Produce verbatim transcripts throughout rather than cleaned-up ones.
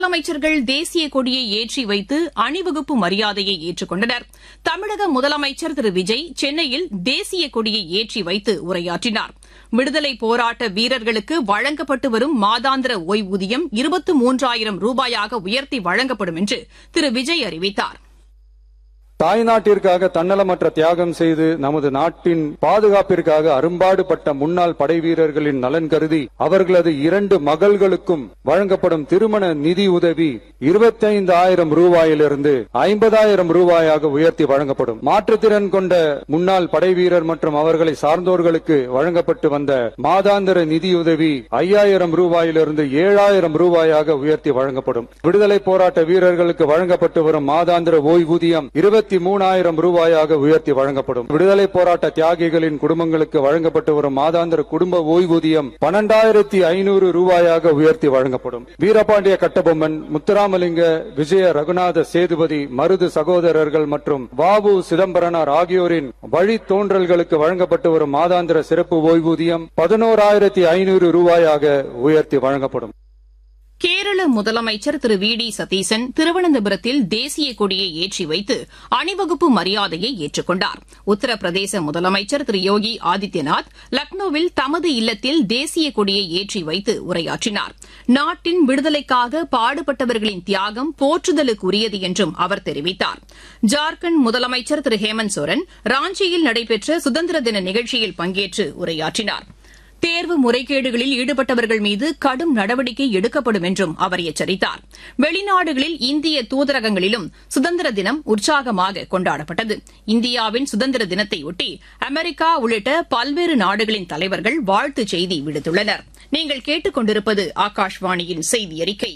முதலமைச்சர்கள் தேசிய கொடியை ஏற்றி வைத்து அணிவகுப்பு மரியாதையை ஏற்றுக் கொண்டனர். தமிழக முதலமைச்சர் திரு விஜய் சென்னையில் தேசிய கொடியை ஏற்றி வைத்து உரையாற்றினார். விடுதலை போராட்ட வீரர்களுக்கு வழங்கப்பட்டு வரும் மாதாந்திர ஓய்வூதியம் இருபத்து மூன்றாயிரம் ரூபாயாக உயர்த்தி வழங்கப்படும் என்று திரு விஜய் அறிவித்தார். தாய்நாட்டிற்காக தன்னலமற்ற தியாகம் செய்து நமது நாட்டின் பாதுகாப்பிற்காக அரும்பாடுபட்ட முன்னாள் படை வீரர்களின் நலன் கருதி அவர்களது இரண்டு மகள்களுக்கும் வழங்கப்படும் திருமண நிதி உதவி இருபத்தி ஐந்து ஆயிரம் ரூபாயிலிருந்து ஐம்பதாயிரம் ரூபாயாக உயர்த்தி வழங்கப்படும். மாற்றுத்திறன் கொண்ட முன்னாள் படை வீரர் மற்றும் அவர்களை சார்ந்தோர்களுக்கு வழங்கப்பட்டு வந்த மாதாந்திர நிதியுதவி ஐயாயிரம் ரூபாயிலிருந்து ஏழாயிரம் ரூபாயாக உயர்த்தி வழங்கப்படும். விடுதலை போராட்ட வீரர்களுக்கு வழங்கப்பட்டு வரும் மாதாந்திர ஓய்வூதியம் இருபத்தி மூணாயிரம் ரூபாயாக உயர்த்தி வழங்கப்படும். விடுதலை போராட்ட தியாகிகளின் குடும்பங்களுக்கு வழங்கப்பட்டு வரும் மாதாந்திர குடும்ப ஓய்வூதியம் பன்னெண்டாயிரத்தி ஐநூறு ரூபாயாக உயர்த்தி வழங்கப்படும். வீரபாண்டிய கட்டபொம்மன், முத்துராமலிங்க, விஜய ரகுநாத சேதுபதி, மருது சகோதரர்கள் மற்றும் வாவு சிதம்பரனார் ஆகியோரின் வழித்தோன்றல்களுக்கு வழங்கப்பட்டு வரும் மாதாந்திர சிறப்பு ஓய்வூதியம் பதினோராயிரத்தி ஐநூறு ரூபாயாக உயர்த்தி வழங்கப்படும். கேரள முதலமைச்சர் திரு வி டி சதீசன் திருவனந்தபுரத்தில் தேசிய கொடியை ஏற்றி வைத்து அணிவகுப்பு மரியாதையை ஏற்றுக் கொண்டார். உத்தரப்பிரதேச முதலமைச்சர் திரு யோகி ஆதித்யநாத் லக்னோவில் தமது இல்லத்தில் தேசிய கொடியை ஏற்றி வைத்து உரையாற்றினார். நாட்டின் விடுதலைக்காக பாடுபட்டவர்களின் தியாகம் போற்றுதலுக்குரியது என்றும் அவர் தெரிவித்தார். ஜார்க்கண்ட் முதலமைச்சர் திரு ஹேமந்த் சோரன் ராஞ்சியில் நடைபெற்ற சுதந்திர தின நிகழ்ச்சியில் பங்கேற்று உரையாற்றினார். தேர்வு முறைகேடுகளில் ஈடுபட்டவர்கள் மீது கடும் நடவடிக்கை எடுக்கப்படும் என்றும் அவர் எச்சரித்தார். வெளிநாடுகளில் இந்திய தூதரகங்களிலும் சுதந்திர தினம் உற்சாகமாக கொண்டாடப்பட்டது. இந்தியாவின் சுதந்திர தினத்தையொட்டி அமெரிக்கா உள்ளிட்ட பல்வேறு நாடுகளின் தலைவர்கள் வாழ்த்துச் செய்தி விடுத்துள்ளனர். நீங்கள் கேட்டுக் கொண்டிருப்பது ஆகாஷ்வாணியின் செய்தி அறிக்கை.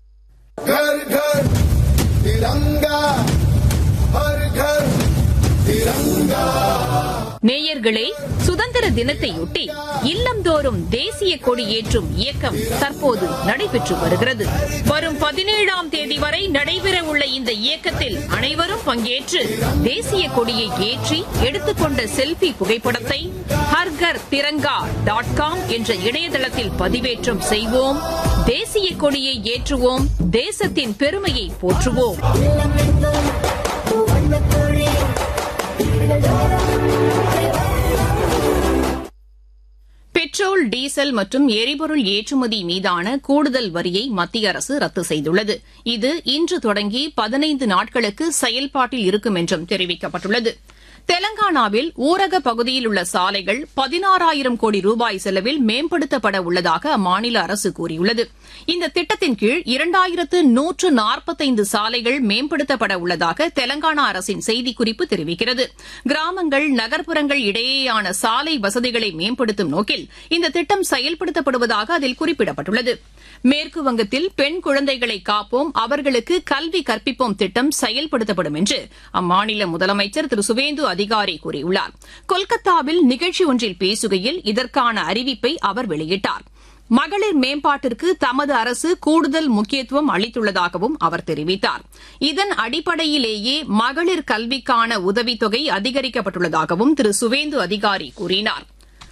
நேயர்களே, சுதந்திர தினத்தையொட்டி இல்லந்தோறும் தேசிய கொடி ஏற்றும் இயக்கம் தற்போது நடைபெற்று வருகிறது. வரும் பதினேழாம் தேதி வரை நடைபெறவுள்ள இந்த இயக்கத்தில் அனைவரும் பங்கேற்று தேசிய கொடியை ஏற்றி எடுத்துக்கொண்ட செல்பி புகைப்படத்தை ஹர்கர் திரங்கா டாட் காம் என்ற இணையதளத்தில் பதிவேற்றம் செய்வோம். தேசிய கொடியை ஏற்றுவோம். தேசத்தின் பெருமையை போற்றுவோம். பெட்ரோல், டீசல் மற்றும் எரிபொருள் ஏற்றுமதி மீதான கூடுதல் வரியை மத்திய அரசு ரத்து செய்துள்ளது. இது இன்று தொடங்கி பதினைந்து நாட்களுக்கு செயல்பாட்டில் இருக்கும் என்றும் தெரிவிக்கப்பட்டுள்ளது. தெலங்கானாவில் ஊரக பகுதியில் உள்ள சாலைகள் பதினாறாயிரம் கோடி ரூபாய் செலவில் மேம்படுத்தப்பட உள்ளதாக அம்மாநில அரசு கூறியுள்ளது. இந்த திட்டத்தின் கீழ் இரண்டாயிரத்து நூற்று நாற்பத்தைந்து சாலைகள் மேம்படுத்தப்பட உள்ளதாக தெலங்கானா அரசின் செய்திக்குறிப்பு தெரிவிக்கிறது. கிராமங்கள், நகர்ப்புறங்கள் இடையேயான சாலை வசதிகளை மேம்படுத்தும் நோக்கில் இந்த திட்டம் செயல்படுத்தப்படுவதாக அதில் குறிப்பிடப்பட்டுள்ளது. மேற்குவங்கத்தில் பெண் குழந்தைகளை காப்போம், அவர்களுக்கு கல்வி கற்பிப்போம் திட்டம் செயல்படுத்தப்படும் என்று அம்மாநில முதலமைச்சர் திரு சுவேந்து அதிகாரி கூறியுள்ளார். கொல்கத்தாவில் நிகழ்ச்சி ஒன்றில் பேசுகையில் இதற்கான அறிவிப்பை அவர் வெளியிட்டார். மகளிர் மேம்பாட்டிற்கு தமது அரசு கூடுதல் முக்கியத்துவம் அளித்துள்ளதாகவும் அவர் தெரிவித்தார். இதன் அடிப்படையிலேயே மகளிர் கல்விக்கான உதவித்தொகை அதிகரிக்கப்பட்டுள்ளதாகவும் திரு சுவேந்து அதிகாரி கூறினார்.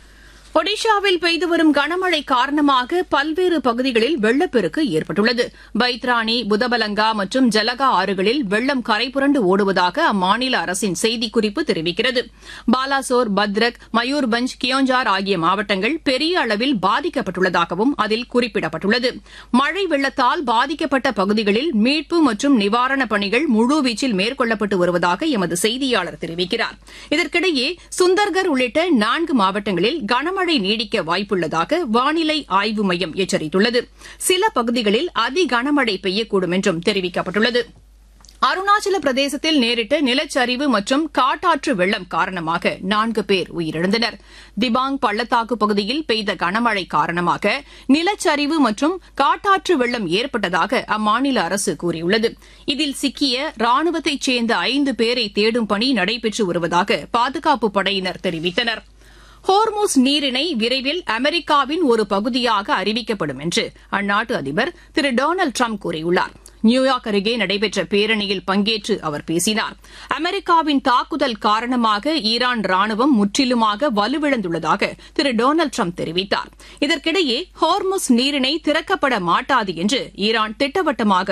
ஒடிஷாவில் பெய்து வரும் கனமழை காரணமாக பல்வேறு பகுதிகளில் வெள்ளப்பெருக்கு ஏற்பட்டுள்ளது. பைத்ராணி, புதபலங்கா மற்றும் ஜலகா ஆறுகளில் வெள்ளம் கரைபுரண்டு ஓடுவதாக அம்மாநில அரசின் செய்திக்குறிப்பு தெரிவிக்கிறது. பாலாசோர், பத்ரக், மயூர்பஞ்ச், கியோஞ்சார் ஆகிய மாவட்டங்கள் பெரிய அளவில் பாதிக்கப்பட்டுள்ளதாகவும் அதில் குறிப்பிடப்பட்டுள்ளது. மழை வெள்ளத்தால் பாதிக்கப்பட்ட பகுதிகளில் மீட்பு மற்றும் நிவாரணப் பணிகள் முழுவீச்சில் மேற்கொள்ளப்பட்டு வருவதாக எமது செய்தியாளர் தெரிவிக்கிறார். இதற்கிடையே சுந்தர்கர் உள்ளிட்ட நான்கு மாவட்டங்களில் கனமழை மழை நீடிக்க வாய்ப்புள்ளதாக வானிலை ஆய்வு மையம் எச்சரித்துள்ளது. சில பகுதிகளில் அதி கனமழை பெய்யக்கூடும் என்றும் தெரிவிக்கப்பட்டுள்ளது. அருணாச்சல பிரதேசத்தில் நேரிட்ட நிலச்சரிவு மற்றும் காட்டாற்று வெள்ளம் காரணமாக நான்கு பேர் உயிரிழந்தனர். திபாங் பள்ளத்தாக்கு பகுதியில் பெய்த கனமழை காரணமாக நிலச்சரிவு மற்றும் காட்டாற்று வெள்ளம் ஏற்பட்டதாக அம்மாநில அரசு கூறியுள்ளது. இதில் சிக்கிய ராணுவத்தைச் சேர்ந்த ஐந்து பேரை தேடும் பணி நடைபெற்று வருவதாக பாதுகாப்பு படையினர் தெரிவித்தனர். ஹோர்முஸ் நீரிணை விரைவில் அமெரிக்காவின் ஒரு பகுதியாக அறிவிக்கப்படும் என்று அந்நாட்டு அதிபர் திரு டொனால்டு டிரம்ப் கூறியுள்ளார். நியூயார்க் அருகே நடைபெற்ற பேரணியில் பங்கேற்று அவர் பேசினார். அமெரிக்காவின் தாக்குதல் காரணமாக ஈரான் ராணுவம் முற்றிலுமாக வலுவிழந்துள்ளதாக திரு டொனால்டு டிரம்ப் தெரிவித்தார். இதற்கிடையே ஹோர்முஸ் நீரிணை திறக்கப்பட மாட்டாது என்று ஈரான் திட்டவட்டமாக